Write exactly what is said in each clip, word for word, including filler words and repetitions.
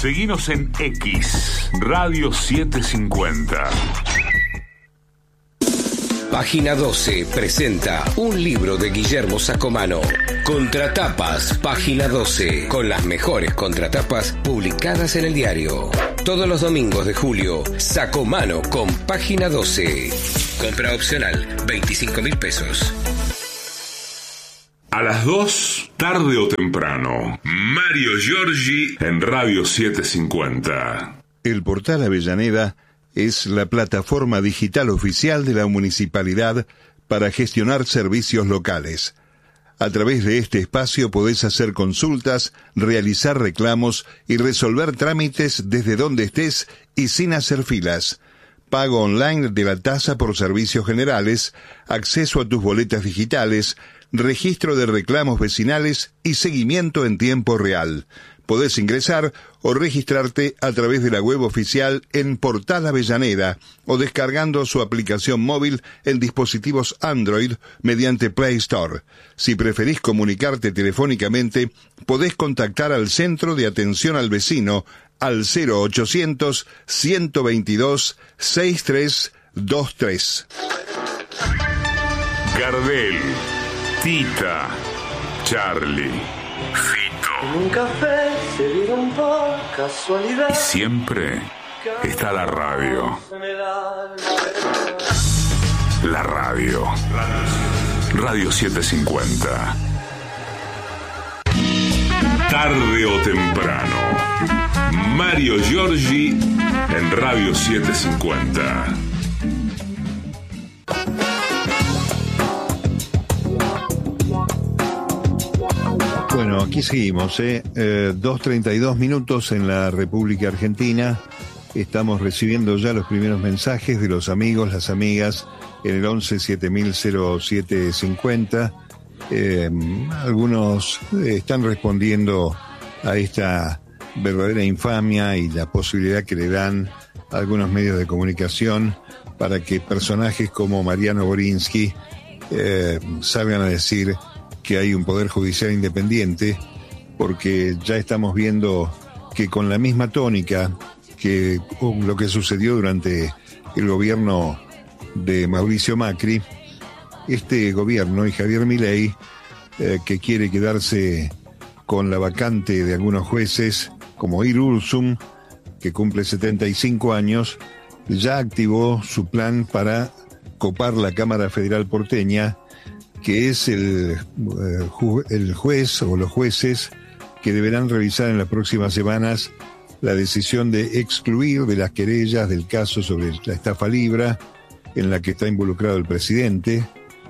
Seguinos en X, Radio setecientos cincuenta. Página doce presenta un libro de Guillermo Sacomano. Contratapas, Página doce, con las mejores contratapas publicadas en el diario. Todos los domingos de julio, Sacomano con Página doce. Compra opcional, veinticinco mil pesos. A las dos, tarde o temprano, Mario Giorgi en Radio setecientos cincuenta. El portal Avellaneda es la plataforma digital oficial de la municipalidad para gestionar servicios locales. A través de este espacio podés hacer consultas, realizar reclamos y resolver trámites desde donde estés y sin hacer filas. Pago online de la tasa por servicios generales, acceso a tus boletas digitales, registro de reclamos vecinales y seguimiento en tiempo real. Podés ingresar o registrarte a través de la web oficial en Portal Avellaneda o descargando su aplicación móvil en dispositivos Android mediante Play Store. Si preferís comunicarte telefónicamente, podés contactar al Centro de Atención al Vecino al cero ochocientos, ciento veintidós, sesenta y tres veintitrés. Gardel, Tita, Charlie, Fito. En un café se vieron por casualidad. Y siempre está la radio. La radio. Radio setecientos cincuenta. Tarde o temprano, Mario Giorgi en Radio setecientos cincuenta. Bueno, aquí seguimos, ¿eh? Eh, dos treinta y dos minutos en la República Argentina. Estamos recibiendo ya los primeros mensajes de los amigos, las amigas, en el once siete mil cero siete cincuenta. Eh, algunos están respondiendo a esta verdadera infamia y la posibilidad que le dan a algunos medios de comunicación para que personajes como Mariano Borinsky eh, salgan a decir que hay un poder judicial independiente, porque ya estamos viendo que con la misma tónica que lo que sucedió durante el gobierno de Mauricio Macri, este gobierno y Javier Milei, eh, que quiere quedarse con la vacante de algunos jueces, como Irursum, que cumple setenta y cinco años, ya activó su plan para copar la Cámara Federal porteña, que es el, eh, ju- el juez o los jueces que deberán revisar en las próximas semanas la decisión de excluir de las querellas del caso sobre la estafa Libra, en la que está involucrado el presidente.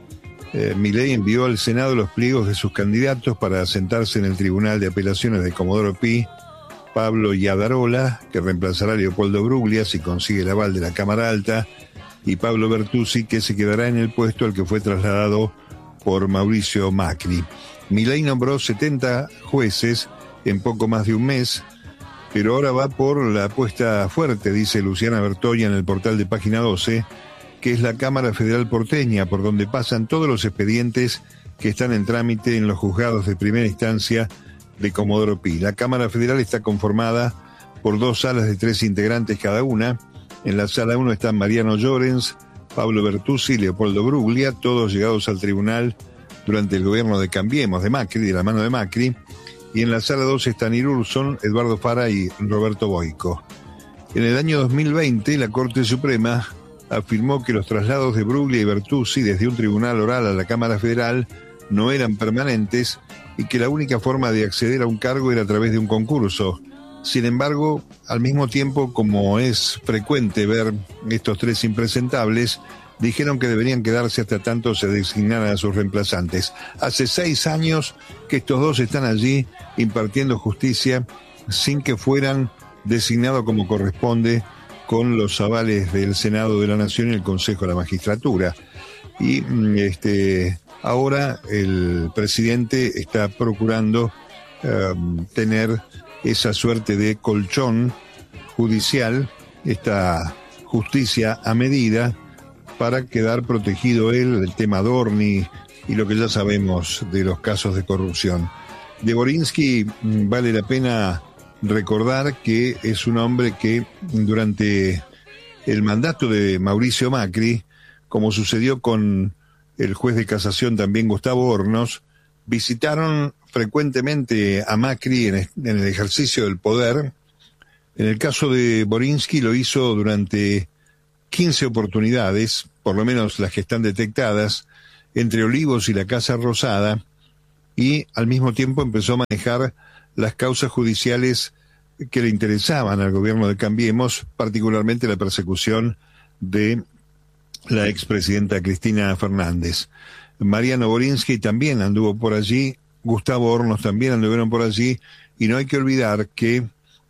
Eh, Milei envió al Senado los pliegos de sus candidatos para sentarse en el Tribunal de Apelaciones de Comodoro Pi, Pablo Iadarola, que reemplazará a Leopoldo Bruglia si consigue el aval de la Cámara Alta, y Pablo Bertuzzi, que se quedará en el puesto al que fue trasladado por Mauricio Macri. Milei nombró setenta jueces en poco más de un mes, pero ahora va por la apuesta fuerte, dice Luciana Bertoya en el portal de Página doce, que es la Cámara Federal porteña, por donde pasan todos los expedientes que están en trámite en los juzgados de primera instancia de Comodoro Pi. La Cámara Federal está conformada por dos salas de tres integrantes cada una. En la sala uno están Mariano Llorens, Pablo Bertuzzi y Leopoldo Bruglia, todos llegados al tribunal durante el gobierno de Cambiemos, de Macri, de la mano de Macri. Y en la sala dos están Irursson, Eduardo Fara y Roberto Boico. En el año dos mil veinte, la Corte Suprema afirmó que los traslados de Bruglia y Bertuzzi desde un tribunal oral a la Cámara Federal no eran permanentes y que la única forma de acceder a un cargo era a través de un concurso. Sin embargo, al mismo tiempo, como es frecuente ver estos tres impresentables, dijeron que deberían quedarse hasta tanto se designaran a sus reemplazantes. Hace seis años que estos dos están allí impartiendo justicia sin que fueran designados como corresponde con los avales del Senado de la Nación y el Consejo de la Magistratura. Y este ahora el presidente está procurando eh, tener esa suerte de colchón judicial, esta justicia a medida, para quedar protegido él del tema Dorni y lo que ya sabemos de los casos de corrupción. De Borinsky vale la pena recordar que es un hombre que durante el mandato de Mauricio Macri, como sucedió con el juez de casación también Gustavo Hornos, visitaron frecuentemente a Macri en el ejercicio del poder. En el caso de Borinsky lo hizo durante quince oportunidades, por lo menos las que están detectadas, entre Olivos y la Casa Rosada, y al mismo tiempo empezó a manejar las causas judiciales que le interesaban al gobierno de Cambiemos, particularmente la persecución de la expresidenta Cristina Fernández. Mariano Borinsky también anduvo por allí, Gustavo Hornos también anduvieron por allí, y no hay que olvidar que